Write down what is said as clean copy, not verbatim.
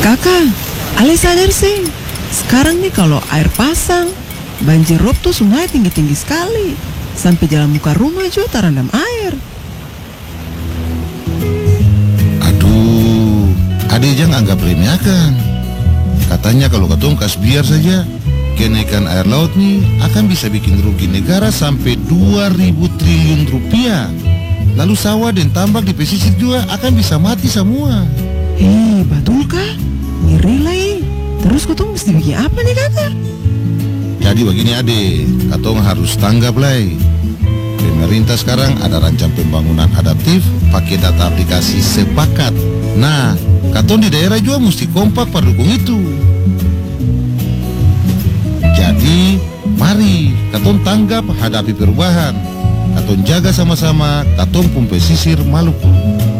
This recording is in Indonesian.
Kakak, Ale sadar sih. Sekarang nih kalau air pasang, banjir rob tuh sungai tinggi-tinggi sekali. Sampai jalan muka rumah juga terendam air. Aduh, Ade jangan anggap remeh akan. Katanya kalau katong kas biar saja, kenaikan air laut nih akan bisa bikin rugi negara sampai 2.000 triliun rupiah. Lalu sawah dan tambak di pesisir juga akan bisa mati semua. Betul kah? Ngeri lagi. Terus katong mesti bikin apa nih kakak? Jadi begini Ade, katong harus tanggap lah. Pemerintah sekarang ada rancang pembangunan adaptif pakai data aplikasi sepakat. Nah, katong di daerah juga mesti kompak pendukung itu. Jadi, mari katong tanggap hadapi perubahan. Katong jaga sama-sama katong pun pesisir Maluku.